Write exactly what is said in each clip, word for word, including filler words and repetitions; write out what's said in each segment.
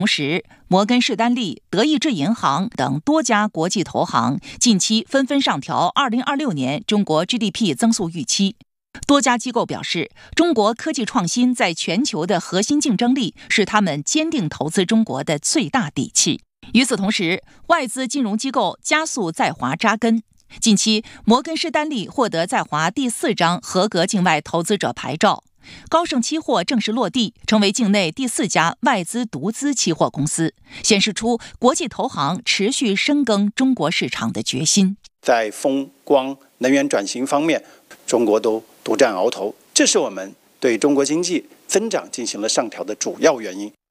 同时，摩根士丹利、德意志银行等多家国际投行近期纷纷上调二零二六年中国 G D P 增速预期。多家机构表示，中国科技创新在全球的核心竞争力是他们坚定投资中国的最大底气。与此同时，外资金融机构加速在华扎根。近期，摩根士丹利获得在华第四张合格境外投资者牌照。高盛期货正式落地，成为境内第四家外资独资期货公司，显示出国际投行持续深耕中国市场的决心。 在风光能源转型方面，中国都独占鳌头，这是我们对中国经济增长进行了上调的主要原因。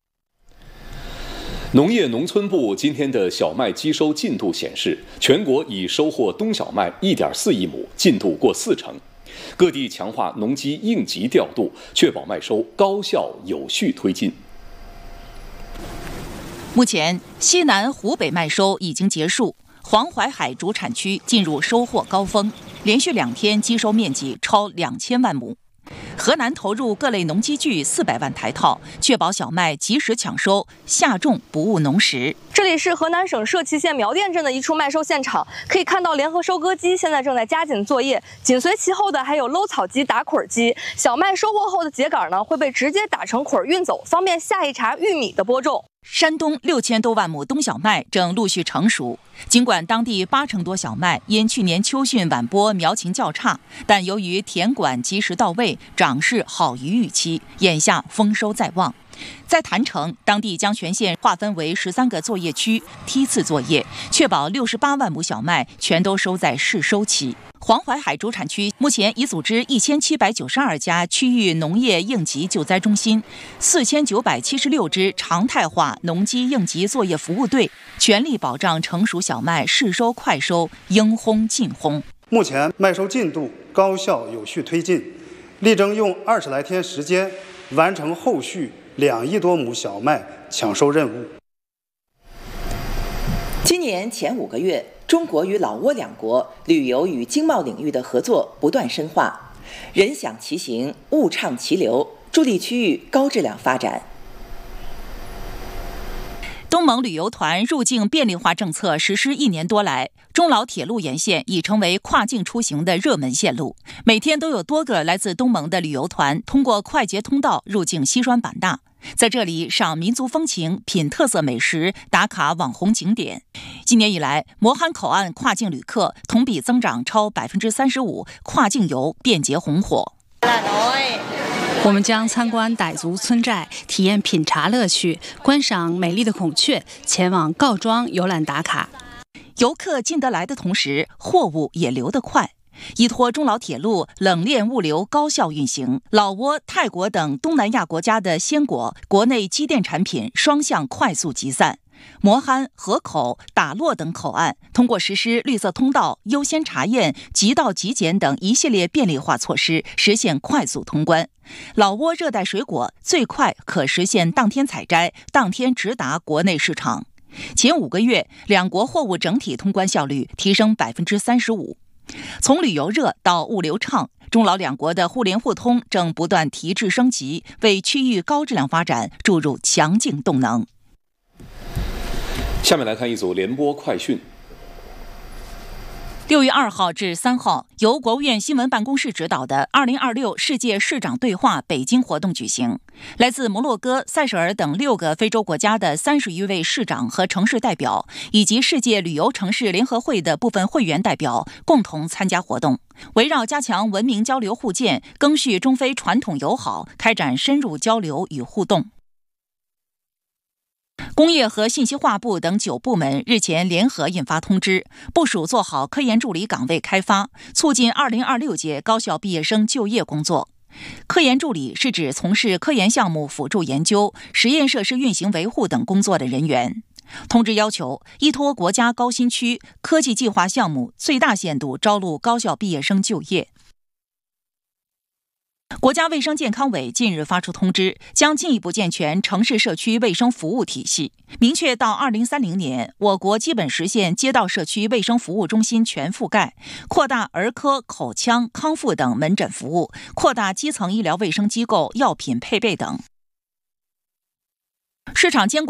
农业农村部今天的小麦机收进度显示，全国已收获冬小麦 一点四亿亩，进度过四成。各地强化农机应急调度，确保麦收高效有序推进。 目前，西南、湖北麦收已经结束，黄淮海主产区进入收获高峰，连续两天机收面积超两千万亩。河南投入各类农机具四百万台套，确保小麦及时抢收，下种不误农时。 这里是河南省社旗县苗店镇的一处麦收现场，可以看到联合收割机现在正在加紧作业，紧随其后的还有搂草机、打捆机。小麦收获后的秸秆呢，会被直接打成捆运走，方便下一茬玉米的播种。 山东六千多万亩冬小麦正陆续成熟，尽管当地八成多小麦因去年秋汛晚播苗情较差，但由于田管及时到位，长势好于预期，眼下丰收在望。在郯城，当地将全县划分为十三个作业区，梯次作业，确保六十八万亩小麦全都收在试收期。黄淮海主产区目前已组织一千七百九十二家区域农业应急救灾中心，四千九百七十六支常态化农机应急作业服务队，全力保障成熟小麦试收快收，应烘尽烘。 目前麦收进度高效有序推进，力争用二十来天时间完成后续两亿多亩小麦抢收任务。 今年前五个月，中国与老挝两国旅游与经贸领域的合作不断深化，人享其行，物畅其流，助力区域高质量发展。 东盟旅游团入境便利化政策实施一年多来，中老铁路沿线已成为跨境出行的热门线路，每天都有多个来自东盟的旅游团通过快捷通道入境西双版纳，在这里赏民族风情、品特色美食、打卡网红景点。今年以来，磨憨口岸跨境旅客同比增长超百分之三十五，跨境游便捷红火。 我们将参观傣族村寨，体验品茶乐趣，观赏美丽的孔雀，前往告庄游览打卡。 游客进得来的同时，货物也流得快。依托中老铁路冷链物流高效运行，老挝、泰国等东南亚国家的鲜果、国内机电产品双向快速集散。磨憨、河口、打洛等口岸通过实施绿色通道、优先查验、即到即检等一系列便利化措施，实现快速通关。老挝热带水果最快可实现当天采摘、当天直达国内市场。前五个月，两国货物整体通关效率提升百分之三十五。从旅游热到物流畅，中老两国的互联互通正不断提质升级，为区域高质量发展注入强劲动能。 下面来看一组联播快讯。 六月二号至三号，由国务院新闻办公室指导的二零二六世界市长对话北京活动举行。来自摩洛哥、塞舌尔等六个非洲国家的三十余位市长和城市代表，以及世界旅游城市联合会的部分会员代表共同参加活动，围绕加强文明交流互鉴、赓续中非传统友好，开展深入交流与互动。工业和信息化部等九部门日前联合印发通知，部署做好科研助理岗位开发，促进二零二六届高校毕业生就业工作。科研助理是指从事科研项目辅助研究、实验设施运行维护等工作的人员。通知要求，依托国家高新区科技计划项目，最大限度招录高校毕业生就业。国家卫生健康委近日发出通知，将进一步健全城市社区卫生服务体系，明确到二零三零年，我国基本实现街道社区卫生服务中心全覆盖，扩大儿科、口腔、康复等门诊服务，扩大基层医疗卫生机构药品配备等。市场监管